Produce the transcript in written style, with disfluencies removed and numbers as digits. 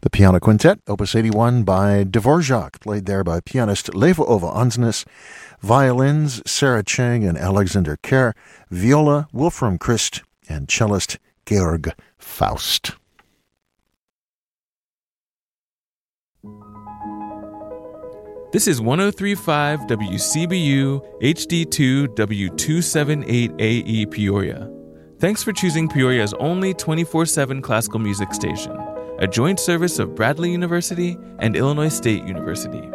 The Piano Quintet, Opus 81 by Dvorak, played there by pianist Leva Ova Ansnes, violins Sarah Cheng and Alexander Kerr, viola Wolfram Christ, and cellist Georg Faust. This is 103.5 WCBU HD2 W278AE Peoria. Thanks for choosing Peoria's only 24/7 classical music station, a joint service of Bradley University and Illinois State University.